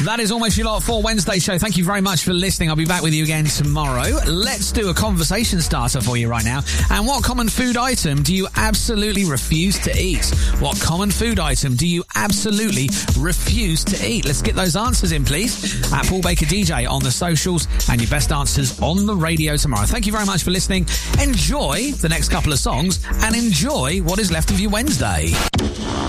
That is Almost Your Lot for Wednesday show. Thank you very much for listening. I'll be back with you again tomorrow. Let's do a conversation starter for you right now. And what common food item do you absolutely refuse to eat? What common food item do you absolutely refuse to eat? Let's get those answers in, please, at Paul Baker DJ on the socials, and your best answers on the radio tomorrow. Thank you very much for listening. Enjoy the next couple of songs and enjoy what is left of your Wednesday.